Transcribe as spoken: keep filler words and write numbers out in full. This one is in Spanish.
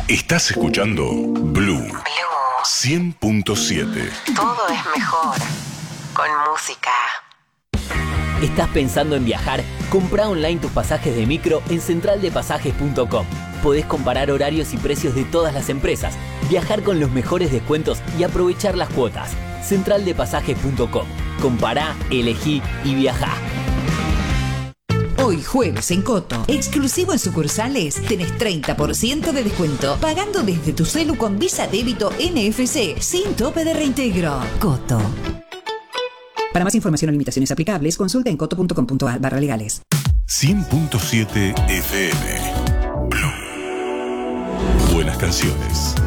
Estás escuchando Blue, Blue. cien punto siete. Todo es mejor con música. ¿Estás pensando en viajar? Comprá online tus pasajes de micro en central de pasajes punto com. Podés comparar horarios y precios de todas las empresas, viajar con los mejores descuentos y aprovechar las cuotas. central de pasajes punto com. Compará, elegí y viajá. Hoy jueves en Coto, exclusivo en sucursales, tenés treinta por ciento de descuento pagando desde tu celu con Visa Débito N F C sin tope de reintegro. Coto. Para más información o limitaciones aplicables, consulta en coto punto com punto a r barra legales. cien punto siete F M. Blue. Buenas canciones.